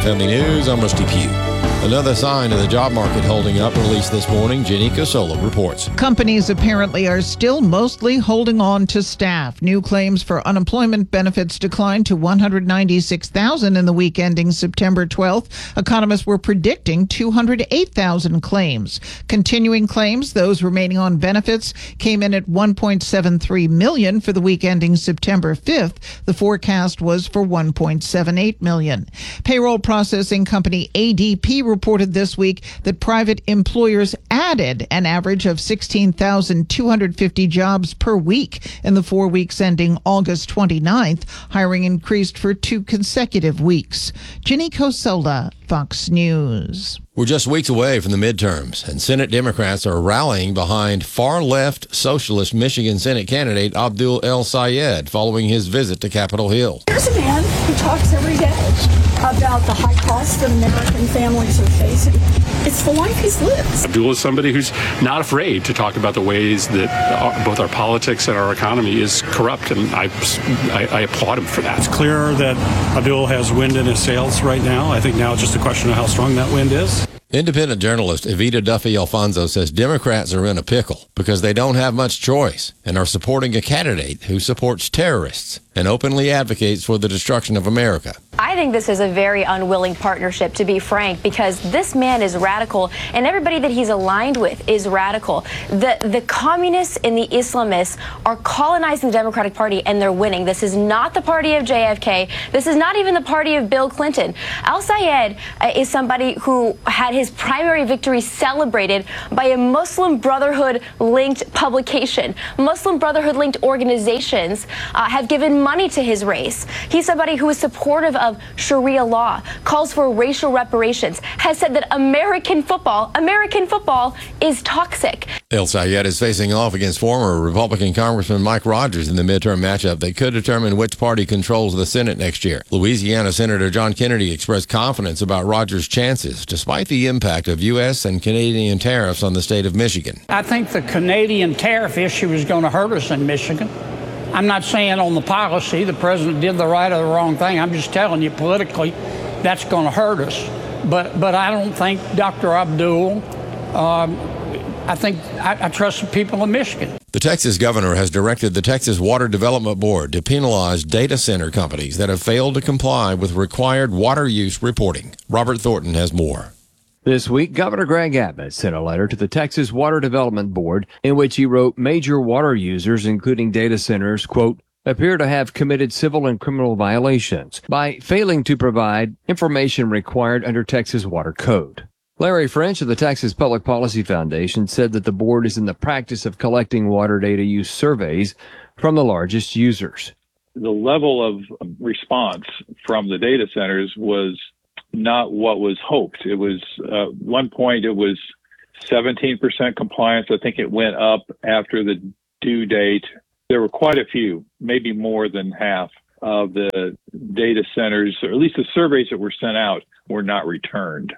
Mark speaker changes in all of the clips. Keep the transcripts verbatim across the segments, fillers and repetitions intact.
Speaker 1: Family News, I'm Rusty Pugh. Another sign of the job market holding up released this morning. Jenny Cosola reports.
Speaker 2: Companies apparently are still mostly holding on to staff. New claims for unemployment benefits declined to one hundred ninety-six thousand in the week ending September twelfth. Economists were predicting two hundred eight thousand claims. Continuing claims, those remaining on benefits, came in at one point seven three million for the week ending September fifth. The forecast was for one point seven eight million. Payroll processing company A D P reported this week that private employers added an average of sixteen thousand two hundred fifty jobs per week in the four weeks ending August twenty-ninth. Hiring increased for two consecutive weeks. Jenny Cosola, Fox News.
Speaker 1: We're just weeks away from the midterms, and Senate Democrats are rallying behind far-left socialist Michigan Senate candidate Abdul El-Sayed following his visit to Capitol Hill.
Speaker 3: Here's a man who talks every day about the high costs that American families are facing. It's the life he's lived.
Speaker 4: Abdul is somebody who's not afraid to talk about the ways that our, both our politics and our economy is corrupt, and I, I, I applaud him for that.
Speaker 5: It's clear that Abdul has wind in his sails right now. I think now it's just a question of how strong that wind is.
Speaker 1: Independent journalist Evita Duffy Alfonso says Democrats are in a pickle because they don't have much choice and are supporting a candidate who supports terrorists and openly advocates for the destruction of America.
Speaker 6: I think this is a very unwilling partnership, to be frank, because this man is radical and everybody that he's aligned with is radical. The the communists and the Islamists are colonizing the Democratic Party and they're winning. This is not the party of J F K. This is not even the party of Bill Clinton. El-Sayed uh, is somebody who had his primary victory celebrated by a Muslim Brotherhood-linked publication. Muslim Brotherhood-linked organizations uh, have given money to his race. He's somebody who is supportive of Sharia law, calls for racial reparations, has said that American football, American football is toxic.
Speaker 1: El-Sayed is facing off against former Republican Congressman Mike Rogers in the midterm matchup that could determine which party controls the Senate next year. Louisiana Senator John Kennedy expressed confidence about Rogers' chances, despite the impact of U S and Canadian tariffs on the state of Michigan.
Speaker 7: I think the Canadian tariff issue is going to hurt us in Michigan. I'm not saying on the policy the president did the right or the wrong thing. I'm just telling you politically that's going to hurt us. But but I don't think Doctor Abdul, um, I think I, I trust the people of Michigan.
Speaker 1: The Texas governor has directed the Texas Water Development Board to penalize data center companies that have failed to comply with required water use reporting. Robert Thornton has more.
Speaker 8: This week, Governor Greg Abbott sent a letter to the Texas Water Development Board in which he wrote major water users, including data centers, quote, appear to have committed civil and criminal violations by failing to provide information required under Texas Water Code. Larry French of the Texas Public Policy Foundation said that the board is in the practice of collecting water data use surveys from the largest users.
Speaker 9: The level of response from the data centers was not what was hoped. It was, uh, one point it was seventeen percent compliance. I think it went up after the due date. There were quite a few, maybe more than half of the data centers, or at least the surveys that were sent out, were not returned.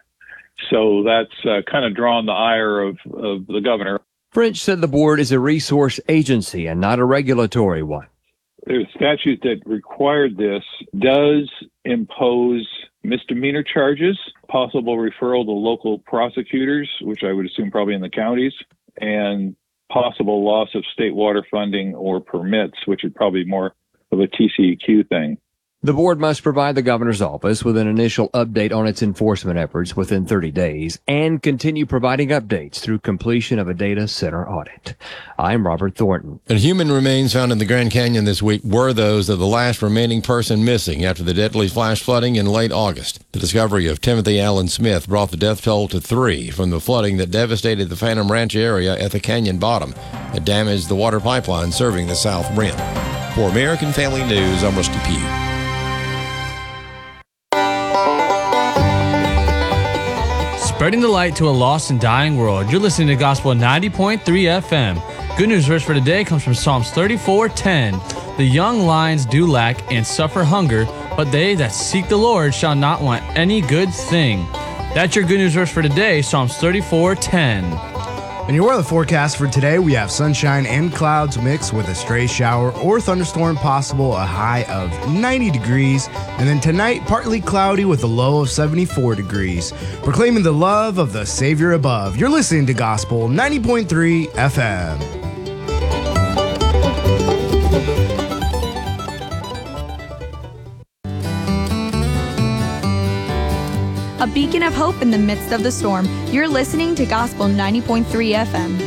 Speaker 9: So that's uh, kind of drawn the ire of, of the governor.
Speaker 8: French said the board is a resource agency and not a regulatory one.
Speaker 9: The statute that required this does impose misdemeanor charges, possible referral to local prosecutors, which I would assume probably in the counties, and possible loss of state water funding or permits, which would probably be more of a T C E Q thing.
Speaker 8: The board must provide the governor's office with an initial update on its enforcement efforts within thirty days and continue providing updates through completion of a data center audit. I'm Robert Thornton.
Speaker 1: And human remains found in the Grand Canyon this week were those of the last remaining person missing after the deadly flash flooding in late August. The discovery of Timothy Allen Smith brought the death toll to three from the flooding that devastated the Phantom Ranch area at the canyon bottom. It damaged the water pipeline serving the south rim. For American Family News, I'm Rusty Pugh.
Speaker 10: Spreading the light to a lost and dying world. You're listening to Gospel ninety point three F M. Good news verse for today comes from Psalms thirty-four ten. The young lions do lack and suffer hunger, but they that seek the Lord shall not want any good thing. That's your good news verse for today, Psalms thirty-four ten.
Speaker 11: In your weather forecast for today, we have sunshine and clouds mixed with a stray shower or thunderstorm possible, a high of ninety degrees. And then tonight, partly cloudy with a low of seventy-four degrees. Proclaiming the love of the Savior above. You're listening to Gospel ninety point three F M.
Speaker 12: A beacon of hope in the midst of the storm. You're listening to Gospel ninety point three F M.